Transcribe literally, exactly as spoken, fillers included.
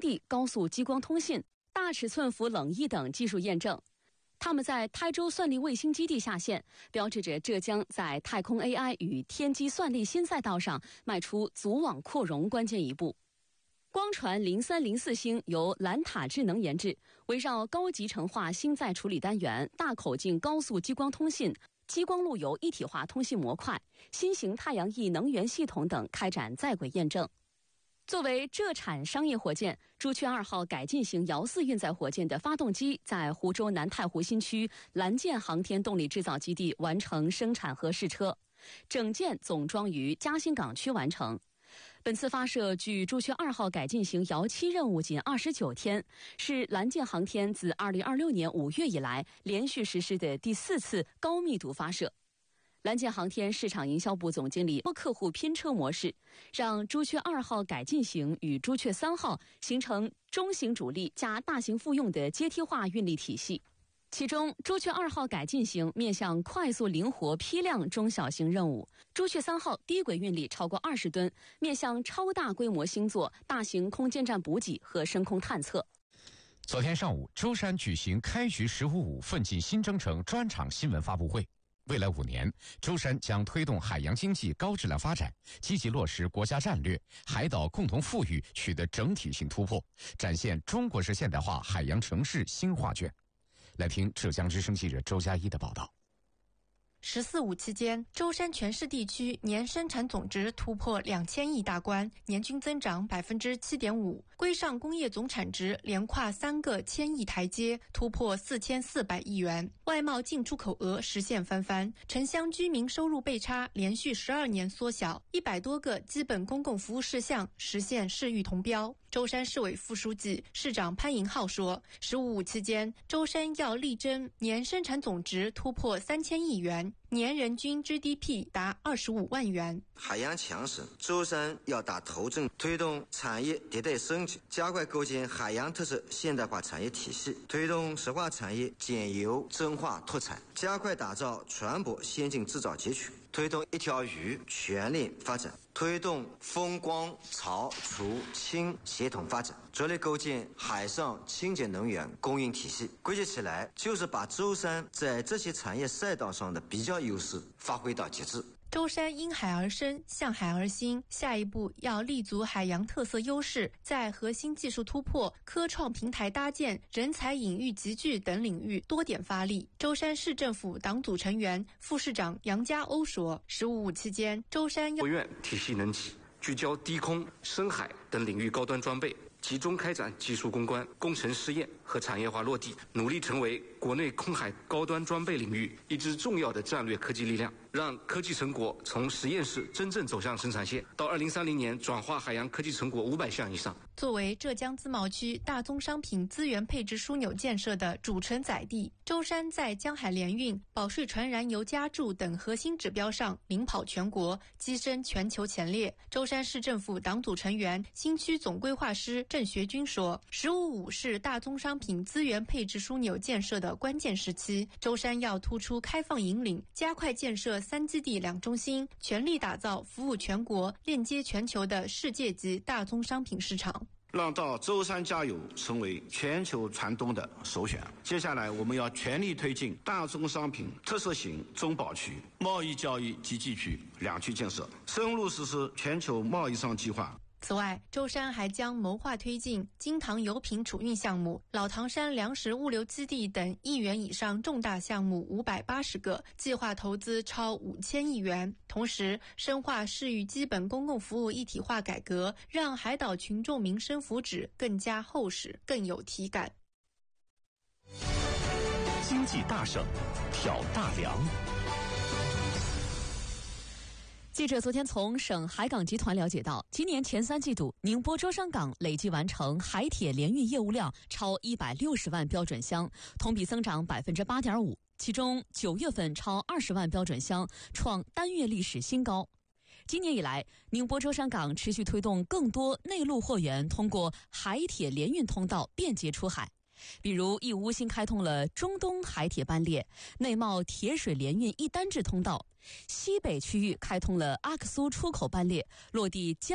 地高速激光通信、大尺寸浮冷翼等技术验证。他们在台州算力卫星基地下线，标志着浙江在太空 A I 与天基算力新赛道上迈出组网扩容关键一步。光传零三零四星由蓝塔智能研制，围绕高集成化星载处理单元、大口径高速激光通信、激光路由一体化通信模块、新型太阳翼能源系统等开展在轨验证。作为浙产商业火箭，朱雀二号改进型遥四运载火箭的发动机在湖州南太湖新区蓝箭航天动力制造基地完成生产和试车，整件总装于嘉兴港区完成。本次发射距朱雀二号改进型遥七任务仅二十九天，是蓝箭航天自二零二六年五月以来连续实施的第四次高密度发射。蓝箭航天市场营销部总经理多客户拼车模式，让朱雀二号改进型与朱雀三号形成中型主力加大型复用的阶梯化运力体系。其中，朱雀二号改进型面向快速灵活批量中小型任务，朱雀三号低轨运力超过二十吨，面向超大规模星座、大型空间站补给和深空探测。 昨天上午，舟山举行开局十五五奋进新征程专场新闻发布会。未来五年，舟山将推动海洋经济高质量发展，积极落实国家战略，海岛共同富裕取得整体性突破，展现中国式现代化海洋城市新画卷。来听浙江之声记者周佳一的报道。 十四五期间，舟山全市地区年生产总值突破两千亿大关，年均增长百分之七点五，规上工业总产值连跨三个千亿台阶，突破四千四百亿元，外贸进出口额实现翻番，城乡居民收入倍差连续十二年缩小，一百多个基本公共服务事项实现市域同标。舟山市委副书记、市长潘银浩说，十五五期间，舟山要力争年生产总值突破三千亿元，年人均 G D P 达二十五万元。 海洋强省，舟山要打头阵，推动产业迭代升级，加快构建海洋特色现代化产业体系，推动石化产业减油增化拓产，加快打造船舶先进制造集群，推动一条鱼全链发展，推动风光潮除氢协同发展，着力构建海上清洁能源供应体系。归结起来，就是把舟山在这些产业赛道上的比较优势发挥到极致。 舟山因海而生，向海而兴，下一步要立足海洋特色优势，在核心技术突破、科创平台搭建、人才引育集聚等领域多点发力。舟山市政府党组成员、副市长杨家欧说，十五五期间，舟山要国院体系能级，聚焦低空、深海等领域高端装备，集中开展技术攻关、工程试验和产业化落地，努力成为国内空海高端装备领域一支重要的战略科技力量，让科技成果从实验室真正走向生产线，到二零三零年转化海洋科技成果五百项以上。 作为浙江自贸区大宗商品资源配置枢纽建设的主承载地，舟山在江海联运、保税传燃油加注等核心指标上领跑全国，跻身全球前列。舟山市政府党组成员、新区总规划师郑学军说，十五五是大宗商品资源配置枢纽建设的关键时期，舟山要突出开放引领，加快建设三基地两中心，全力打造服务全国、链接全球的世界级大宗商品市场， 让到舟山加油成为全球传动的首选。接下来我们要全力推进大宗商品特色型中保区、贸易交易集聚区两区建设，深入实施全球贸易商计划。 此外，舟山还将谋划推进金塘油品储运项目、老唐山粮食物流基地等亿元以上重大项目五百八十个，计划投资超五千亿元。同时，深化市域基本公共服务一体化改革，让海岛群众民生福祉更加厚实、更有体感。 经济大省，挑大梁。 记者昨天从省海港集团了解到，今年前三季度，宁波舟山港累计完成海铁联运业务量超一百六十万标准箱，同比增长百分之八点五。其中九月份超二十万标准箱，创单月历史新高。今年以来，宁波舟山港持续推动更多内陆货源通过海铁联运通道便捷出海。比如义乌新开通了中东海铁班列，内贸铁水联运一单制通道，西北区域开通了阿克苏出口班列，落地江